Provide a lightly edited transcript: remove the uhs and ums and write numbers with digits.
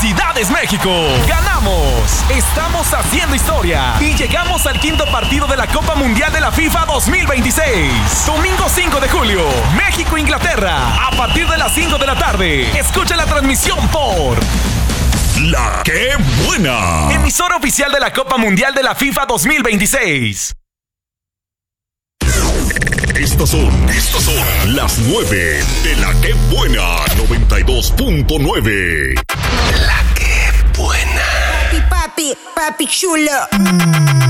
¡Felicidades, México! ¡Ganamos! Estamos haciendo historia y llegamos al quinto partido de la Copa Mundial de la FIFA 2026. Domingo 5 de julio, México-Inglaterra, a partir de las 5 de la tarde. Escucha la transmisión por La Que Buena, emisora oficial de la Copa Mundial de la FIFA 2026. Estas son las 9 de La Que Buena 92.9. La Que Buena. Papi chulo.